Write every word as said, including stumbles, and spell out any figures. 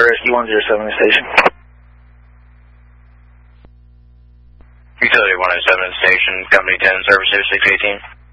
Rescue one zero seven station. Utility one oh seven station, Company ten, service zero six eighteen.